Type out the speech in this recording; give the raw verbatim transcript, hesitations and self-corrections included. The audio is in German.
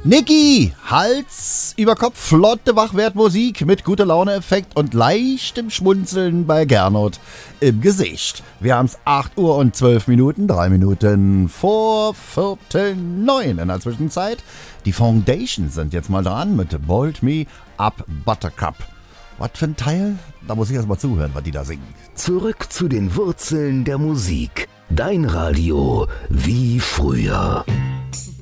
Niki, Hals über Kopf, flotte Wachwertmusik mit guter Laune-Effekt und leichtem Schmunzeln bei Gernot im Gesicht. Wir haben's acht Uhr und zwölf Minuten, drei Minuten vor Viertel neun in der Zwischenzeit. Die Foundations sind jetzt mal dran mit Bold Me Up Buttercup. Was für ein Teil? Da muss ich erst mal zuhören, was die da singen. Zurück zu den Wurzeln der Musik. Dein Radio wie früher.